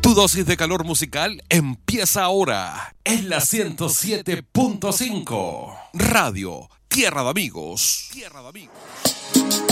Tu dosis de calor musical empieza ahora en la 107.5. Radio Tierra de Amigos.